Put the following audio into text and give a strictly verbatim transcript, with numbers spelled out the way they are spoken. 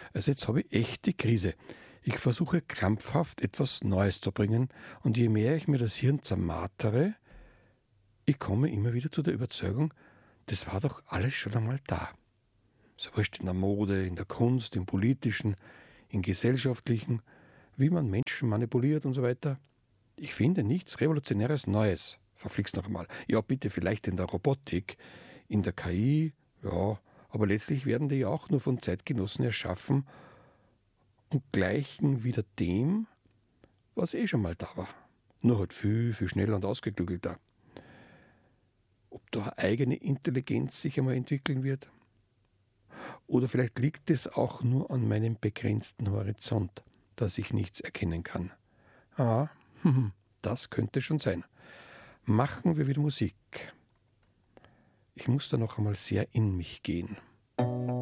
Also jetzt habe ich echt die Krise. Ich versuche krampfhaft etwas Neues zu bringen und je mehr ich mir das Hirn zermartere, ich komme immer wieder zu der Überzeugung, das war doch alles schon einmal da. So wurscht in der Mode, in der Kunst, im Politischen, im Gesellschaftlichen, wie man Menschen manipuliert und so weiter. Ich finde nichts Revolutionäres Neues. Verflixt noch einmal. Ja, bitte vielleicht in der Robotik, in der K I, ja, aber letztlich werden die ja auch nur von Zeitgenossen erschaffen und gleichen wieder dem, was eh schon mal da war. Nur halt viel, viel schneller und ausgeklügelter. Ob da eine eigene Intelligenz sich einmal entwickeln wird? Oder vielleicht liegt es auch nur an meinem begrenzten Horizont, dass ich nichts erkennen kann. Ah, das könnte schon sein. Machen wir wieder Musik. Ich muss da noch einmal sehr in mich gehen.